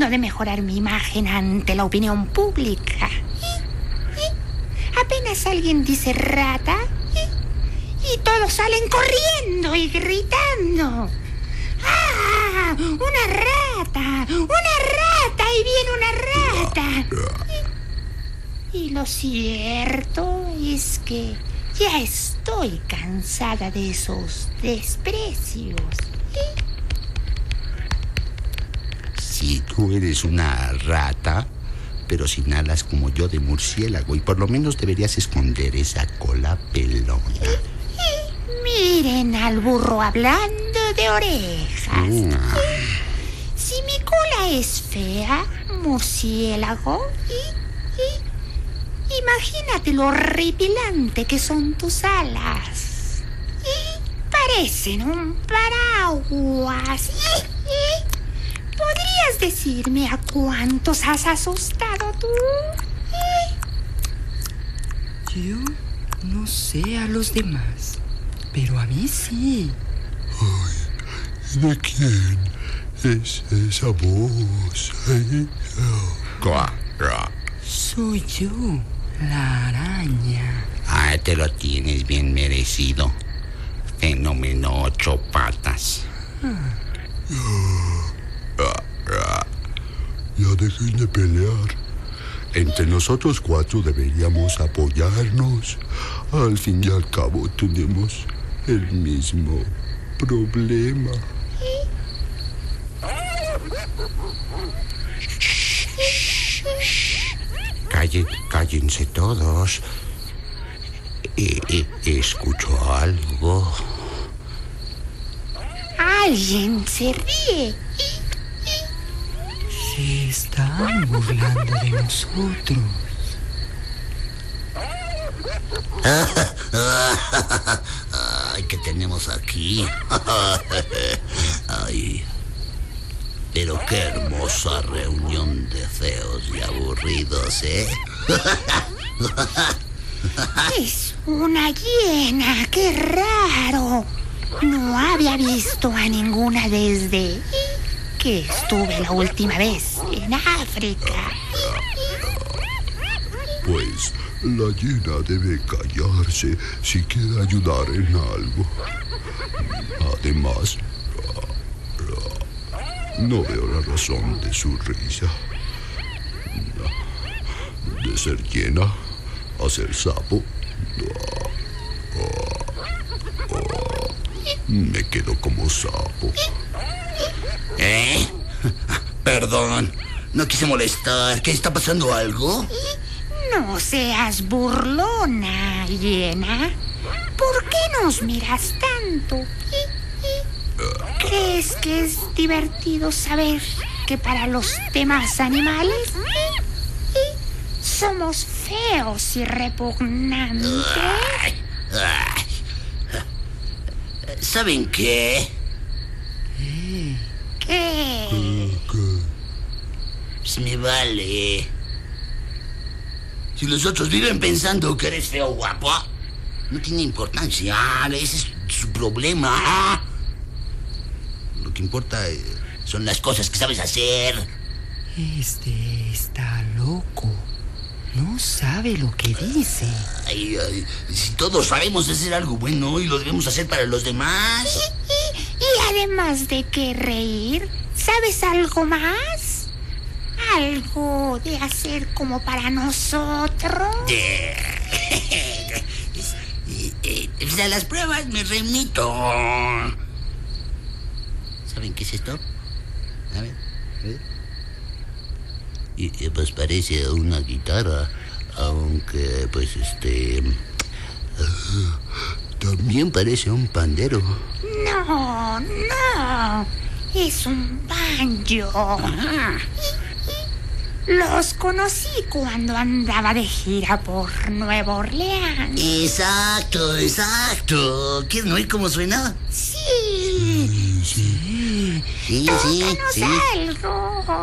tratando de mejorar mi imagen ante la opinión pública. Apenas alguien dice rata y todos salen corriendo y gritando. ¡Ah! ¡Una rata! ¡Una rata! ¡Y viene una rata! Y lo cierto es que ya estoy cansada de esos desprecios. Si tú eres una rata, pero sin alas como yo de murciélago, y por lo menos deberías esconder esa cola pelona. Miren al burro hablando de orejas. Si mi cola es fea, murciélago, imagínate lo horripilante que son tus alas. Parecen un paraguas. ¿Podrías decirme a cuántos has asustado tú? Yo no sé a los demás, pero a mí sí. Ay, ¿de quién es esa voz? Soy yo, la araña. Ah, te lo tienes bien merecido. Fenómeno 8 patas. Ya dejen de pelear. Entre nosotros 4 deberíamos apoyarnos. Al fin y al cabo tenemos el mismo problema. Cállense todos. Escucho algo. Alguien se ríe. Se están burlando de nosotros. Ay, ¿qué tenemos aquí? Ay, pero qué hermosa reunión de feos y aburridos, ¿eh? Es una hiena, qué raro. No había visto a ninguna desde que estuve la última vez en África. Pues la hiena debe callarse si quiere ayudar en algo. Además, no veo la razón de su risa. De ser hiena a ser sapo. Me quedo como sapo. Perdón, no quise molestar. ¿Qué está pasando algo? No seas burlona, hiena. ¿Por qué nos miras tanto? ¿Crees que es divertido saber que para los demás animales somos feos y repugnantes? ¿Saben qué? ¿Qué? Pues me vale. Si los otros viven pensando que eres feo o guapo, no tiene importancia. Ese es su problema. Lo que importa son las cosas que sabes hacer. Este está loco. No sabe lo que dice. Ay, si todos sabemos hacer algo bueno y lo debemos hacer para los demás. Y además de que reír, ¿sabes algo más? ¿Algo de hacer como para nosotros? Pues a las pruebas me remito. ¿Saben qué es esto? A ver. Y pues parece una guitarra, aunque pues también parece un pandero. No, es un banjo. Los conocí cuando andaba de gira por Nueva Orleans. Exacto. ¿Quieren oír cómo suena? Sí. Sí. Tócanos algo.